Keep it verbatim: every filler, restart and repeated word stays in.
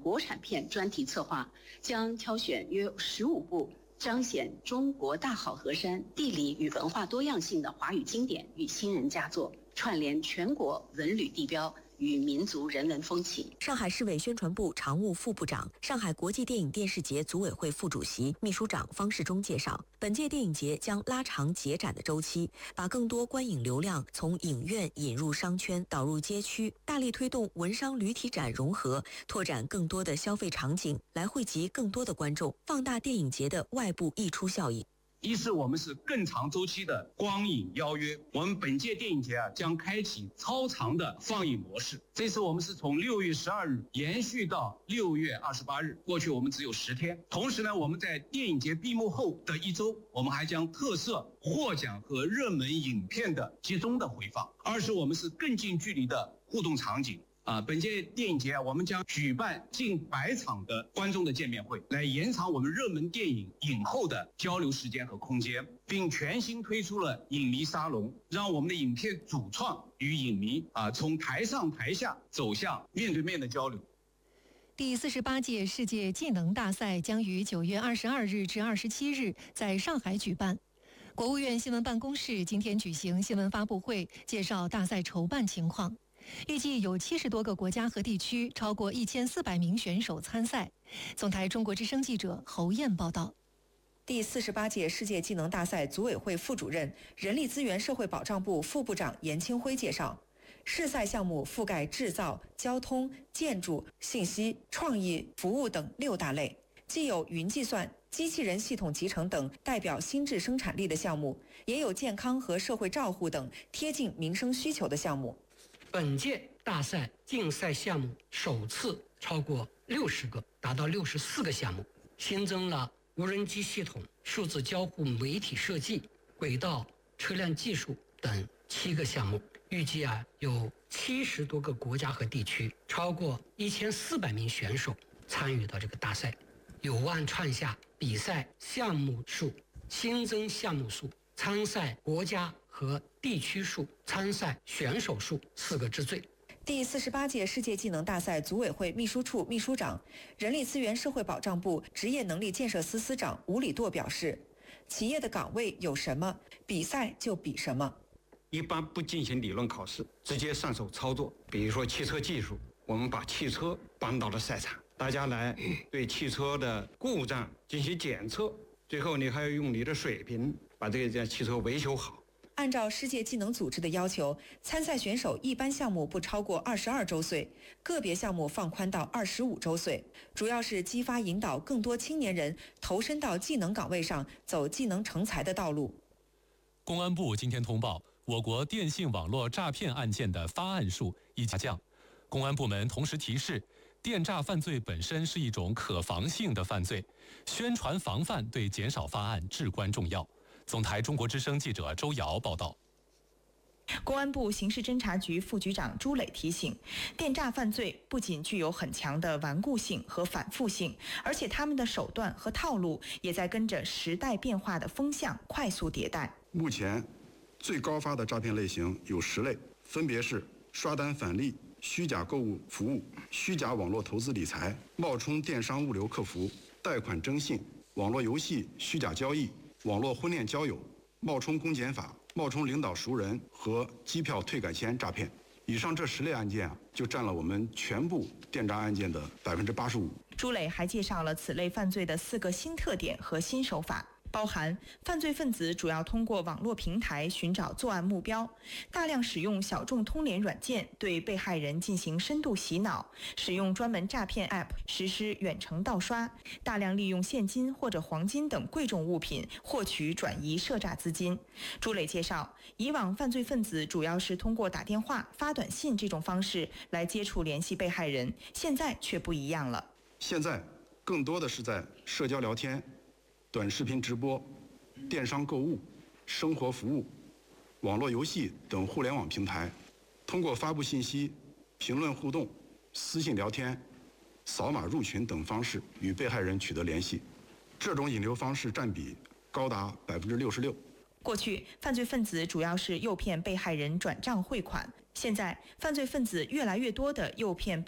国产片专题策划，将挑选约十五部彰显中国大好河山、地理与文化多样性的华语经典与新人佳作，串联全国文旅地标与民族人文风情。 上海市委宣传部常务副部长、上海国际电影电视节组委会副主席、秘书长方世忠介绍，本届电影节将拉长节展的周期，把更多观影流量从影院引入商圈，导入街区，大力推动文商旅体展融合，拓展更多的消费场景，来惠及更多的观众，放大电影节的外部溢出效应。 一是我们是更长周期的光影邀约，我们本届电影节啊将开启超长的放映模式。这次我们是从六月十二日延续到六月二十八日，过去我们只有十天。同时呢，我们在电影节闭幕后的一周，我们还将特色获奖和热门影片的集中的回放。二是我们是更近距离的互动场景。啊，本届电影节啊，我们将举办近百场的观众的见面会，来延长我们热门电影影后的交流时间和空间，并全新推出了影迷沙龙，让我们的影片主创与影迷啊，从台上台下走向面对面的交流。 第四十八届世界技能大赛将于九月二十二日至二十七日在上海举办。国务院新闻办公室今天举行新闻发布会，介绍大赛筹办情况。预计有七十多个国家和地区，超过一千四百名选手参赛。总台中国之声记者侯燕报道。 第四十八届世界技能大赛组委会副主任、人力资源社会保障部副部长严清辉介绍，试赛项目覆盖制造、交通、建筑、信息、创意、服务等六大类，既有云计算、机器人系统集成等代表新质生产力的项目，也有健康和社会照护等贴近民生需求的项目。 本届大赛竞赛项目首次超过六十个，达到六十四个项目，新增了无人机系统、数字交互媒体设计、轨道车辆技术等七个项目。预计啊有七十多个国家和地区，超过一千四百名选手参与到这个大赛，有望创下比赛项目数、新增项目数、参赛国家和地区数、参赛选手数四个之最。 第四十八届世界技能大赛组委会秘书处秘书长、人力资源社会保障部职业能力建设司司长吴礼舵表示，企业的岗位有什么，比赛就比什么。 一般不进行理论考试，直接上手操作。比如说汽车技术，我们把汽车搬到了赛场，大家来对汽车的故障进行检测，最后你还要用你的水平把这个汽车维修好。 按照世界技能组织的要求，参赛选手一般项目不超过二十二周岁，个别项目放宽到二十五周岁，主要是激发引导更多青年人投身到技能岗位上，走技能成才的道路。 公安部今天通报，我国电信网络诈骗案件的发案数已下降。公安部门同时提示，电诈犯罪本身是一种可防性的犯罪，宣传防范对减少发案至关重要。总台中国之声记者周瑶报道。 公安部刑事侦查局副局长朱磊提醒，电诈犯罪不仅具有很强的顽固性和反复性，而且他们的手段和套路也在跟着时代变化的风向快速迭代。 目前最高发的诈骗类型有十类，分别是刷单返利、虚假购物服务、虚假网络投资理财、冒充电商物流客服、贷款征信、网络游戏虚假交易、网络婚恋交友、冒充公检法、冒充领导熟人和机票退改签诈骗。以上这十类案件啊，就占了我们全部电诈案件的百分之八十五。 朱磊还介绍了此类犯罪的四个新特点和新手法。包含犯罪分子主要通过网络平台寻找作案目标，大量使用小众通联软件对被害人进行深度洗脑，使用专门诈骗 App 实施远程盗刷，大量利用现金或者黄金等贵重物品获取转移涉诈资金。朱磊介绍，以往犯罪分子主要是通过打电话、发短信这种方式来接触联系被害人，现在却不一样了。 现在更多的是在社交聊天、短视频直播、电商购物、生活服务、网络游戏等互联网平台，通过发布信息、评论互动、私信聊天、扫码入群等方式与被害人取得联系。这种引流方式占比高达百分之六十六。 过去，犯罪分子主要是诱骗被害人转账汇款，现在犯罪分子越来越多地诱骗被